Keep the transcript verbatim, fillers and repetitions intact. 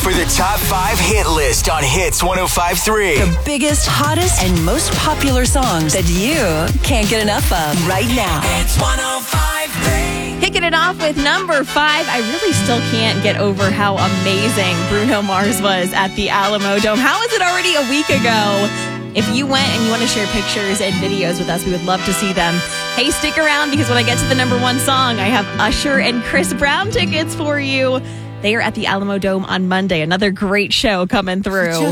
for the top five hit list on Hits one oh five point three. The biggest, hottest, and most popular songs that you can't get enough of right now. Hits one oh five point three. Kicking it off with number five. I really still can't get over how amazing Bruno Mars was at the Alamo Dome. How is it already a week ago? If you went and you want to share pictures and videos with us, we would love to see them. Hey, stick around because when I get to the number one song, I have Usher and Chris Brown tickets for you. They are at the Alamo Dome on Monday. Another great show coming through.